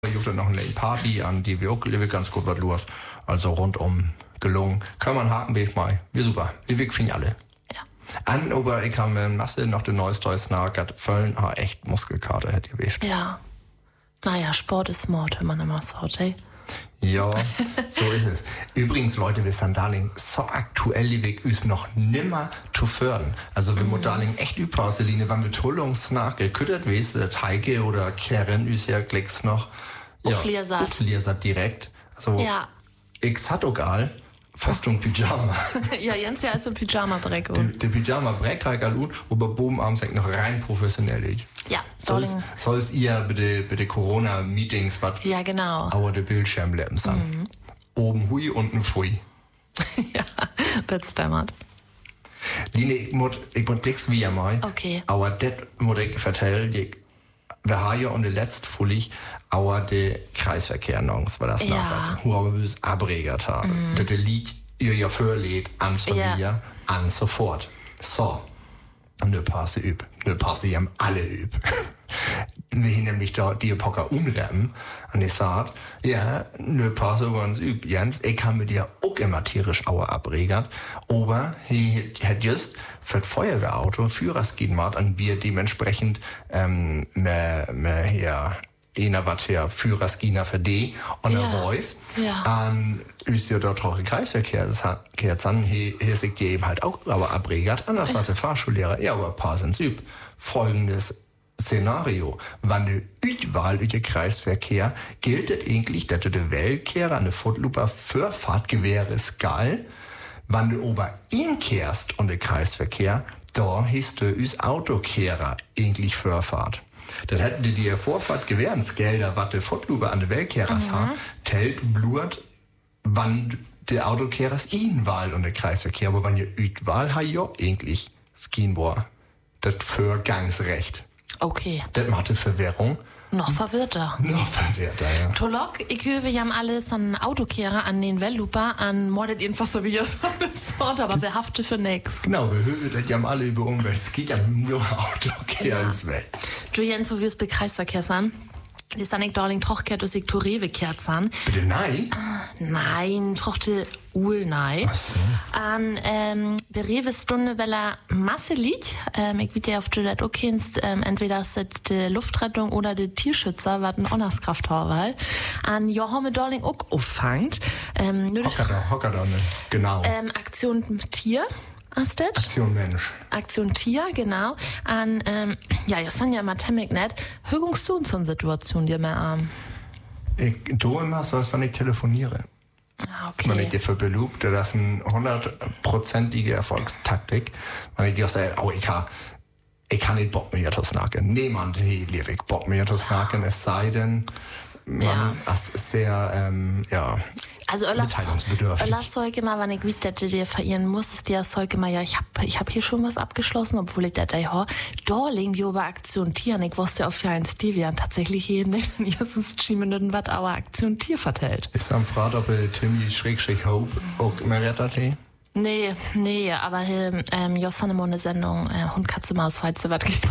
Ich habe dann noch eine Party an, die wir auch ganz gut was los. Also rundum gelungen. Kann man haken, wie ich mal. Wie super. Wie wir finden alle. Ja. An, aber ich habe in Masse noch den neuesten Snack Völlen, echt Muskelkater hätte ich. Ja. Naja, Sport ist Mord, wenn man immer so hat, ey. Ja, so ist es. Übrigens, Leute, wir sind Darling so aktuell, die Weg ist noch nimmer zu fördern. Also wir müssen Darling echt überpassen, wenn wir Tullungsnach geküttert wissen, Teige oder Keren ist ja gleich noch. Aufliersat direkt. Also, ja. Ich sag auch egal, fast um Pyjama. Ja, Jens ja ist ein Pyjama-Breck. Der Pyjama-Breck reicht all aber Bobenabends noch rein professionell. Ja, soll es ihr bei Corona-Meetings was? Ja, genau. Aber der Bildschirm bleiben sein. Oben hui, unten pfui. Ja, das stimmt. Line, ich muss nichts wie einmal. Okay. Aber das muss ich vertellen. Wir haben ja und der letzte Frühling aber der Kreisverkehr noch, weil das nachher, wo wir es abregert haben. Das Lied ihr ja vorlädt, an so wieder, an sofort. So. Ne passe üb. Ne passe jam alle üb. Wir haben nämlich da die Poker unrennen. Und ich sagt, ja, ne passe über uns üb. Jens, ich habe mir dir auch immer tierisch Aue abregert. Aber ich hat just für das Feuerwehrauto Führerschein gemacht und wir dementsprechend mehr hier was hier Führerschein für die und der Voice. Ja. Und ist ja dort auch ein Kreisverkehr. Das hat dann hier sich die eben halt auch aber abregert. Anders hat der Fahrschullehrer, ja, aber passend üb. Folgendes Szenario. Wenn du überall über Kreisverkehr gilt es eigentlich, dass du der Weltkehrer an der Footluper für Fahrtgewehre ist geil. Wenn du aber ihn kehrst und der Kreisverkehr, da hieß du üs Autokehrer eigentlich für Fahrt. Dann hätten die dir Vorfahrt Gewährensgelder, was der Footluper an der Weltkehrers hat, tellt blurt, wann der Autokehrers ihn Wahl und der Kreisverkehr, aber wenn ihr Wahl habt, ja eigentlich Skinbohr. Das Vergangsrecht. Okay. Das macht die Verwirrung. Noch verwirrter. Ja. Tolok, ich höre, wir haben alles an Autokehrer, an den Welluper, an mordet jedenfalls so wie das Wort, aber wir haften für nix. Genau, wir hören, das haben alle über Umwelt. Es geht ja nur Autokehrer ins Welt. Du Jens, wo wir es bei Kreisverkehr sind? Das ist dann nicht Darling Trochkehrt, dass ich zu Rewe kehrt san. Bitte nein? Nein, Trochte Uhl nein. Ach so. An bei Rewe Stunde, weil er Masse liegt. Ich bitte auf du das auch kennst, entweder ist das die Luftrettung oder die Tierschützer, was ein Honnerskraft haben. An Johanne Darling auch auffangt. Hocker da nicht. Genau. Aktion Tier. Astet? Aktion Mensch. Aktion Tier, genau. An, das sind ja immer ziemlich nett. Hörst du in so einer Situation dir mehr arm? Ich tue immer so, als wenn ich telefoniere. Okay. Wenn ich dir für belobt, das ist eine 100%ige Erfolgstaktik. Wenn ich sage, ich kann nicht Bock mehr zu snacken. Niemand hier liebig Bock mehr zu snacken, es sei denn, das ist sehr, Also Öllers Zeuge mal, wenn ich wieder dir verirren muss, ist der Zeuge mal, ja, ich hab hier schon was abgeschlossen, obwohl ich da legen wir über Aktion Tier, und ich wusste auf ja ein Stevia tatsächlich jeden erstens 10 Minuten was aber Aktion Tier vertellt. Ist am Frad, ob Timmy /Hope auch mehr rettet? Nee, aber Josanne mal eine Sendung, Hund, Katze, Maus, falls du was geht.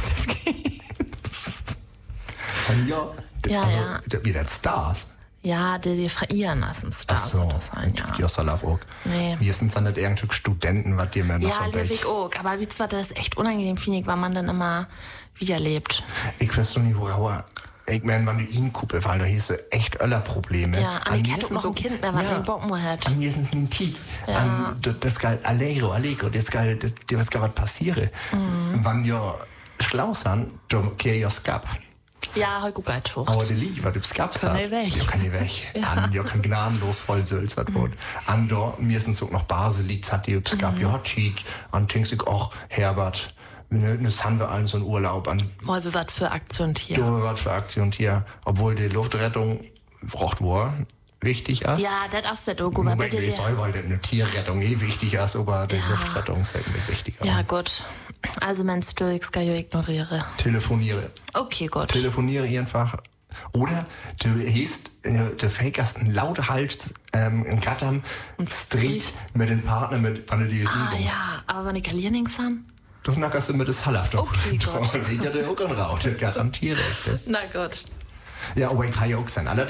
Ja. Wie das Stars. Ja, die verirren lassen Stars. Ach so, das sein, ja. Josalaf auch. Nee. Wir sind dann nicht irgendwie Studenten, was die mir noch so Ja, Levig auch. Aber wie zwar das echt unangenehm finde ich, weil man dann immer wieder lebt. Ich weiß doch nicht, worauf. Ich meine, wenn du ihn guckst, weil da hieß so echt Probleme. Ja, an ich hätte noch ein Kind mehr, was den Bock mehr hat. An mir sind ein Tief. Ja. Das geil, Allegro, das geil, dir was gar was passiere. Wenn ja schlau sind, dann kehr ja Skap. Ja, heute gut hoch. Aber die Liege, was du Skap kann nicht weg. Ja, kann nicht weg. An, ja, kann gnadenlos voll sülzert wird. An, da, mir sind so noch Baselied, hat die Skap, ja, Cheat. An, denkst du auch, Herbert. Das haben wir allen so einen Urlaub an. Mal was für Aktion Tier. Du was für Aktion Tier. Obwohl die Luftrettung braucht wohl wichtig ist. Ja, das ist das auch. Moment, ich soll, weil eine Tierrettung wichtig ist, aber die Luftrettung ist irgendwie wichtiger. Ja, gut. Also meinst du, ich kann ja ignoriere. Telefoniere. Okay, gut. Telefoniere einfach. Oder du fakerst einen lauten Hals, einen Gattern, Street mit dem Partner, wann du die ja, aber wenn ich allieren kann? Du knackerst mit das Halafter. Okay, Gott. Ich hatte auch einen Raut, der garantiert. Na gut. Ja, aber ich kann ja auch sein.